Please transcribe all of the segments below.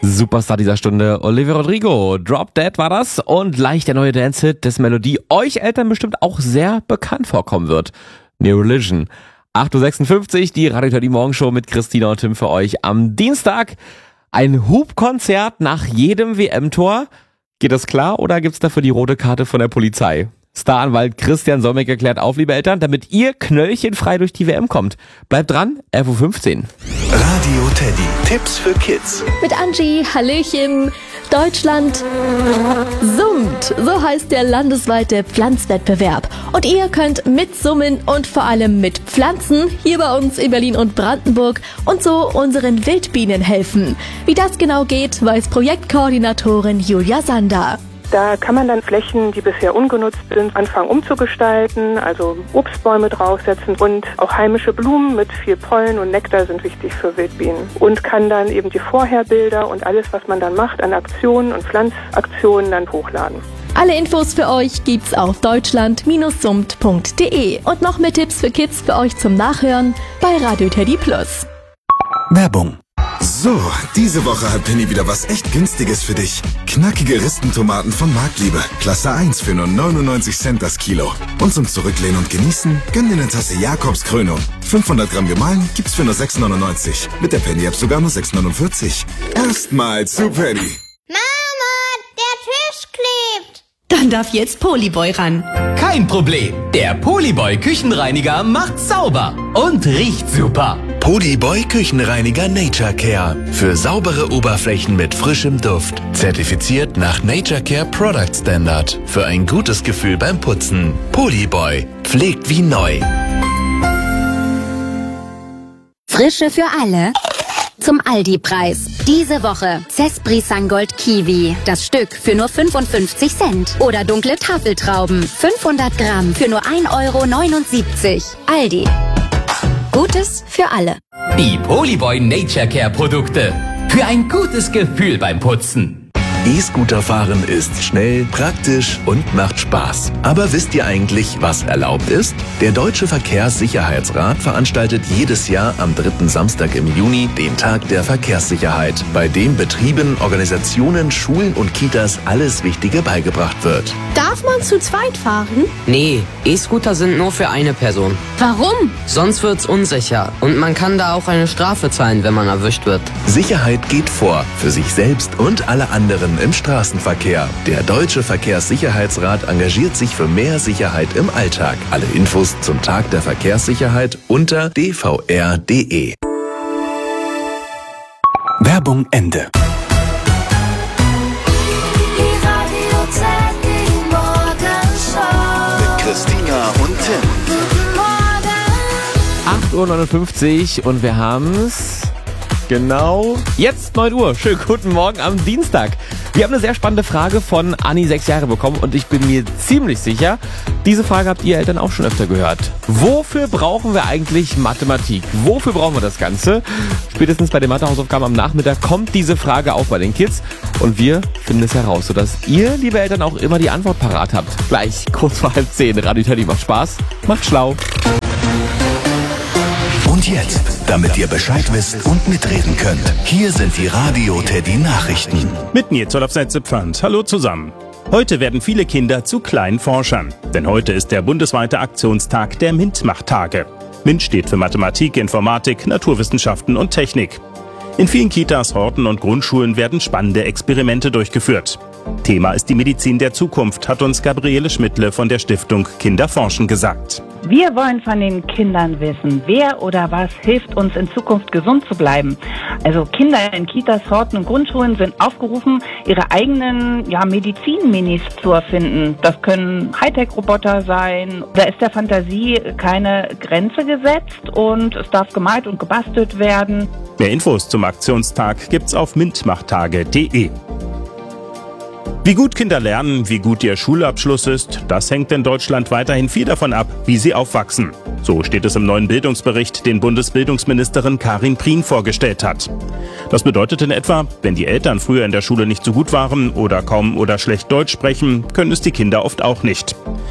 Superstar dieser Stunde, Olivia Rodrigo. Drop Dead war das und gleich der neue Dance-Hit, dessen Melodie euch Eltern bestimmt auch sehr bekannt vorkommen wird. New Religion. 8.56 Uhr, die Radio die Morgenshow mit Christina und Tim für euch am Dienstag. Ein Hupkonzert nach jedem WM-Tor. Geht das klar oder gibt's dafür die rote Karte von der Polizei? Staranwalt Christian Solmecke erklärt auf, liebe Eltern, damit ihr knöllchenfrei durch die WM kommt. Bleibt dran, 11.15 Uhr. Radio Teddy, Tipps für Kids. Mit Angie, Hallöchen. Deutschland summt. So heißt der landesweite Pflanzwettbewerb. Und ihr könnt mitsummen und vor allem mit Pflanzen hier bei uns in Berlin und Brandenburg und so unseren Wildbienen helfen. Wie das genau geht, weiß Projektkoordinatorin Julia Sander. Da kann man dann Flächen, die bisher ungenutzt sind, anfangen umzugestalten, also Obstbäume draufsetzen und auch heimische Blumen mit viel Pollen und Nektar sind wichtig für Wildbienen. Und kann dann eben die Vorherbilder und alles, was man dann macht an Aktionen und Pflanzaktionen dann hochladen. Alle Infos für euch gibt's auf deutschland-summt.de und noch mehr Tipps für Kids für euch zum Nachhören bei Radio Teddy Plus. Werbung. So, diese Woche hat Penny wieder was echt Günstiges für dich. Knackige Ristentomaten von Marktliebe. Klasse 1 für nur 99 Cent das Kilo. Und zum Zurücklehnen und Genießen, gönn dir eine Tasse Jakobskrönung. 500 Gramm gemahlen gibt's für nur 6,99. Mit der Penny-App sogar nur 6,49. Erstmal zu Penny. Mama, der Tisch klebt. Dann darf jetzt Polyboy ran. Kein Problem. Der Polyboy Küchenreiniger macht sauber und riecht super. Polyboy Küchenreiniger Nature Care. Für saubere Oberflächen mit frischem Duft. Zertifiziert nach Nature Care Product Standard. Für ein gutes Gefühl beim Putzen. Polyboy. Pflegt wie neu. Frische für alle. Zum Aldi-Preis. Diese Woche Cespri Sangold Kiwi. Das Stück für nur 55 Cent. Oder dunkle Tafeltrauben. 500 Gramm für nur 1,79 €. Aldi. Gutes für alle. Die Polyboy Nature Care Produkte. Für ein gutes Gefühl beim Putzen. E-Scooter fahren ist schnell, praktisch und macht Spaß. Aber wisst ihr eigentlich, was erlaubt ist? Der Deutsche Verkehrssicherheitsrat veranstaltet jedes Jahr am 3. Samstag im Juni den Tag der Verkehrssicherheit, bei dem Betrieben, Organisationen, Schulen und Kitas alles Wichtige beigebracht wird. Darf man zu zweit fahren? Nee, E-Scooter sind nur für eine Person. Warum? Sonst wird's unsicher und man kann da auch eine Strafe zahlen, wenn man erwischt wird. Sicherheit geht vor, für sich selbst und alle anderen im Straßenverkehr. Der Deutsche Verkehrssicherheitsrat engagiert sich für mehr Sicherheit im Alltag. Alle Infos zum Tag der Verkehrssicherheit unter dvr.de. Werbung Ende. Mit Christina und Tim. 8.59 Uhr und wir haben's genau jetzt 9 Uhr. Schönen guten Morgen am Dienstag. Wir haben eine sehr spannende Frage von Anni, 6 Jahre, bekommen und ich bin mir ziemlich sicher, diese Frage habt ihr Eltern auch schon öfter gehört. Wofür brauchen wir eigentlich Mathematik? Wofür brauchen wir das Ganze? Spätestens bei den Mathehausaufgaben am Nachmittag kommt diese Frage auf bei den Kids und wir finden es heraus, sodass ihr, liebe Eltern, auch immer die Antwort parat habt. Gleich kurz vor 9:30. Radio Teddy macht Spaß, macht schlau. Und jetzt, damit ihr Bescheid wisst und mitreden könnt, hier sind die Radio Teddy Nachrichten. Mit mir Zollofseite Zipfand. Hallo zusammen. Heute werden viele Kinder zu kleinen Forschern. Denn heute ist der bundesweite Aktionstag der MINT-Macht-Tage. MINT steht für Mathematik, Informatik, Naturwissenschaften und Technik. In vielen Kitas, Horten und Grundschulen werden spannende Experimente durchgeführt. Thema ist die Medizin der Zukunft, hat uns Gabriele Schmidtle von der Stiftung Kinder forschen gesagt. Wir wollen von den Kindern wissen, wer oder was hilft uns in Zukunft gesund zu bleiben. Also Kinder in Kitas, Horten und Grundschulen sind aufgerufen, ihre eigenen Medizin-Minis zu erfinden. Das können Hightech-Roboter sein. Da ist der Fantasie keine Grenze gesetzt und es darf gemalt und gebastelt werden. Mehr Infos zum Aktionstag gibt's auf mintmachttage.de. Wie gut Kinder lernen, wie gut ihr Schulabschluss ist, das hängt in Deutschland weiterhin viel davon ab, wie sie aufwachsen. So steht es im neuen Bildungsbericht, den Bundesbildungsministerin Karin Prien vorgestellt hat. Das bedeutet in etwa, wenn die Eltern früher in der Schule nicht so gut waren oder kaum oder schlecht Deutsch sprechen, können es die Kinder oft auch nicht.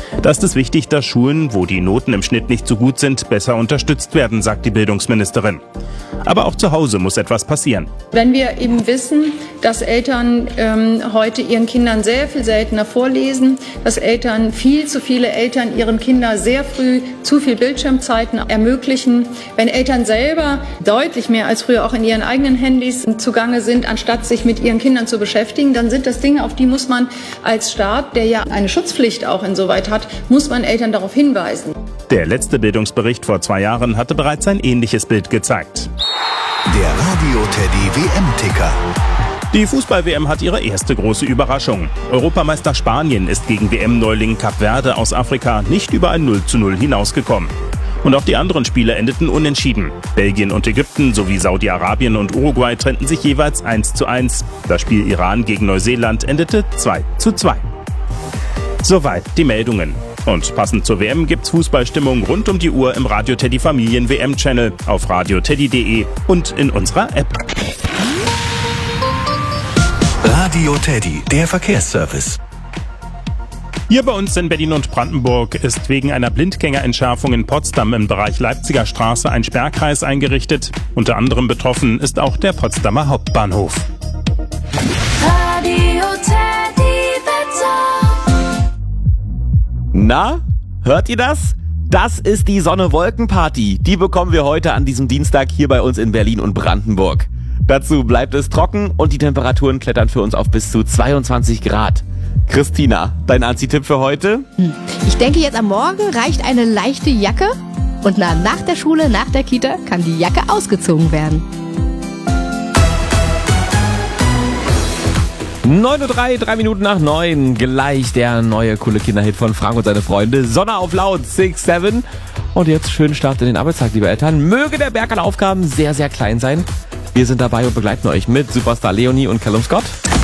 Da ist es wichtig, dass Schulen, wo die Noten im Schnitt nicht so gut sind, besser unterstützt werden, sagt die Bildungsministerin. Aber auch zu Hause muss etwas passieren. Wenn wir eben wissen, dass Eltern heute ihren Kindern sehr viel seltener vorlesen, dass viel zu viele Eltern ihren Kindern sehr früh zu viel Bildschirmzeiten ermöglichen, wenn Eltern selber deutlich mehr als früher auch in ihren eigenen Handys zugange sind, anstatt sich mit ihren Kindern zu beschäftigen, dann sind das Dinge, auf die muss man als Staat, der ja eine Schutzpflicht auch insoweit hat, muss man Eltern darauf hinweisen. Der letzte Bildungsbericht vor 2 Jahren hatte bereits ein ähnliches Bild gezeigt. Der Radio Teddy WM-Ticker. Die Fußball-WM hat ihre erste große Überraschung. Europameister Spanien ist gegen WM-Neuling Kap Verde aus Afrika nicht über ein 0:0 hinausgekommen. Und auch die anderen Spiele endeten unentschieden. Belgien und Ägypten sowie Saudi-Arabien und Uruguay trennten sich jeweils 1:1. Das Spiel Iran gegen Neuseeland endete 2:2. Soweit die Meldungen. Und passend zur WM gibt's Fußballstimmung rund um die Uhr im Radio Teddy Familien WM-Channel, auf radioteddy.de und in unserer App. Radio Teddy, der Verkehrsservice. Hier bei uns in Berlin und Brandenburg ist wegen einer Blindgängerentschärfung in Potsdam im Bereich Leipziger Straße ein Sperrkreis eingerichtet. Unter anderem betroffen ist auch der Potsdamer Hauptbahnhof. Radio Teddy Wetter. Na, hört ihr das? Das ist die Sonne-Wolken-Party. Die bekommen wir heute an diesem Dienstag hier bei uns in Berlin und Brandenburg. Dazu bleibt es trocken und die Temperaturen klettern für uns auf bis zu 22 Grad. Christina, dein Anziehtipp für heute? Ich denke, jetzt am Morgen reicht eine leichte Jacke und nach der Schule, nach der Kita kann die Jacke ausgezogen werden. 9:03 Uhr, 3 Minuten nach 9. Gleich der neue coole Kinderhit von Frank und seine Freunde. Sonne auf laut, 6-7. Und jetzt schönen Start in den Arbeitstag, liebe Eltern. Möge der Berg an Aufgaben sehr, sehr klein sein. Wir sind dabei und begleiten euch mit Superstar Leonie und Callum Scott.